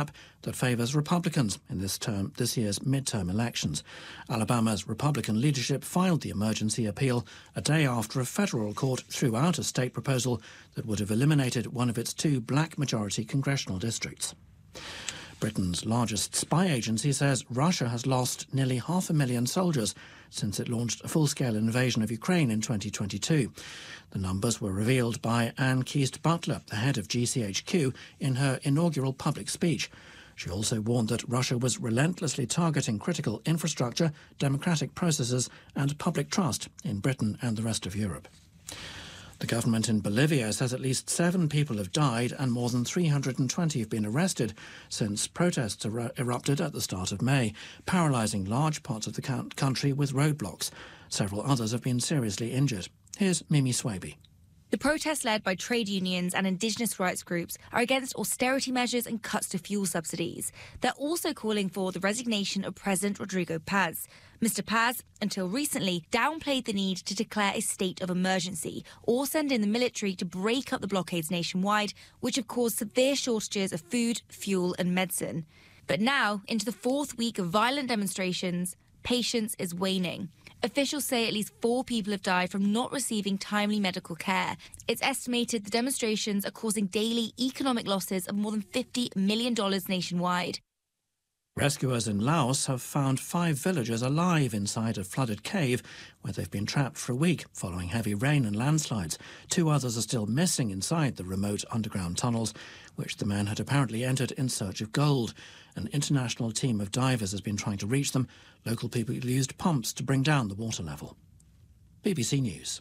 map that favours Republicans in this year's midterm elections. Alabama's Republican leadership filed the emergency appeal a day after a federal court threw out a state proposal that would have eliminated one of its 2 black-majority congressional districts. Britain's largest spy agency says Russia has lost nearly 500,000 soldiers since it launched a full-scale invasion of Ukraine in 2022. The numbers were revealed by Anne Keast-Butler, the head of GCHQ, in her inaugural public speech. She also warned that Russia was relentlessly targeting critical infrastructure, democratic processes and public trust in Britain and the rest of Europe. The government in Bolivia says at least 7 people have died and more than 320 have been arrested since protests erupted at the start of May, paralysing large parts of the country with roadblocks. Several others have been seriously injured. Here's Mimi Swaby. The protests led by trade unions and indigenous rights groups are against austerity measures and cuts to fuel subsidies. They're also calling for the resignation of President Rodrigo Paz. Mr. Paz, until recently, downplayed the need to declare a state of emergency or send in the military to break up the blockades nationwide, which have caused severe shortages of food, fuel and medicine. But now, into the 4th week of violent demonstrations, patience is waning. Officials say at least 4 people have died from not receiving timely medical care. It's estimated the demonstrations are causing daily economic losses of more than $50 million nationwide. Rescuers in Laos have found 5 villagers alive inside a flooded cave where they've been trapped for a week following heavy rain and landslides. 2 others are still missing inside the remote underground tunnels, which the men had apparently entered in search of gold. An international team of divers has been trying to reach them. Local people used pumps to bring down the water level. BBC News.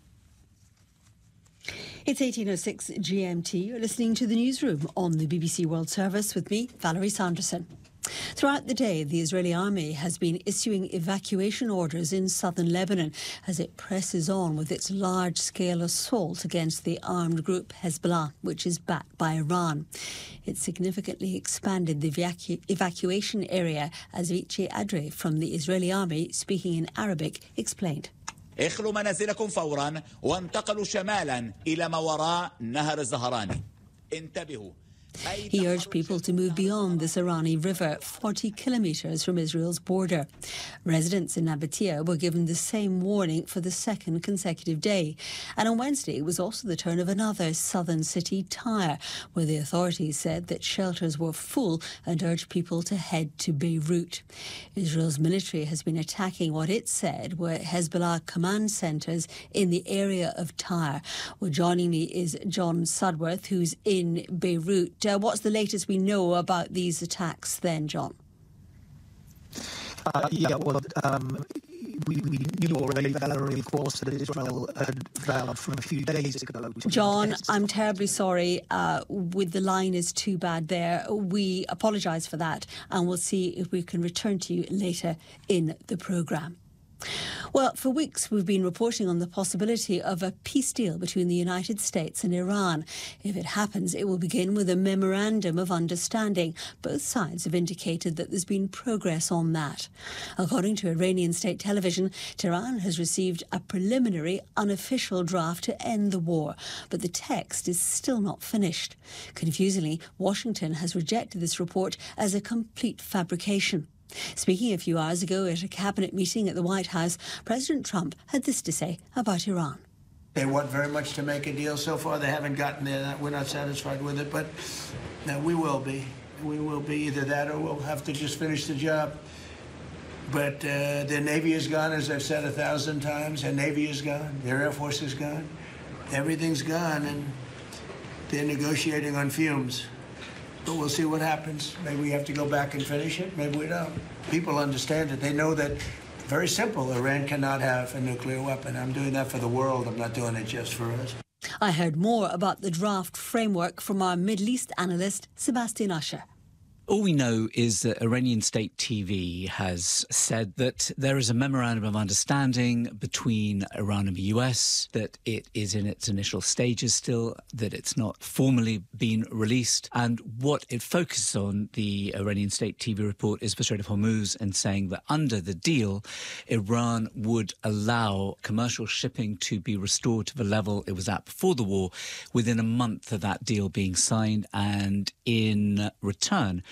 It's 18:06 GMT. You're listening to the newsroom on the BBC World Service with me, Valerie Sanderson. Throughout the day, the Israeli army has been issuing evacuation orders in southern Lebanon as it presses on with its large-scale assault against the armed group Hezbollah, which is backed by Iran. It significantly expanded the evacuation area, as Vici Adre from the Israeli army, speaking in Arabic, explained. اخلوا منازلكم فورا وانتقلوا شمالا إلى ما وراء نهر الزهراني. انتبهوا. He urged people to move beyond the Sarani River, 40 kilometres from Israel's border. Residents in Nabatea were given the same warning for the 2nd consecutive day. And on Wednesday was also the turn of another southern city, Tyre, where the authorities said that shelters were full and urged people to head to Beirut. Israel's military has been attacking what it said were Hezbollah command centres in the area of Tyre. Well, joining me is John Sudworth, who's in Beirut. What's the latest we know about these attacks then, John? We knew already, Valerie, of course, that Israel had vowed from a few days ago. John, I'm terribly sorry. The line is too bad there. We apologise for that, and we'll see if we can return to you later in the programme. Well, for weeks we've been reporting on the possibility of a peace deal between the United States and Iran. If it happens, it will begin with a memorandum of understanding. Both sides have indicated that there's been progress on that. According to Iranian state television, Tehran has received a preliminary, unofficial draft to end the war, but the text is still not finished. Confusingly, Washington has rejected this report as a complete fabrication. Speaking a few hours ago at a cabinet meeting at the White House, President Trump had this to say about Iran. They want very much to make a deal. So far, they haven't gotten there. We're not satisfied with it, but we will be. We will be either that or we'll have to just finish the job. But their Navy is gone, as I've said 1,000 times. Their Navy is gone. Their Air Force is gone. Everything's gone, and they're negotiating on fumes. But we'll see what happens. Maybe we have to go back and finish it. Maybe we don't. People understand it. They know that, very simple, Iran cannot have a nuclear weapon. I'm doing that for the world. I'm not doing it just for us. I heard more about the draft framework from our Middle East analyst, Sebastian Usher. All we know is that Iranian state TV has said that there is a memorandum of understanding between Iran and the US, that it is in its initial stages still, that it's not formally been released. And what it focuses on, the Iranian state TV report, is the Strait of Hormuz, and saying that under the deal, Iran would allow commercial shipping to be restored to the level it was at before the war within a month of that deal being signed. And in return,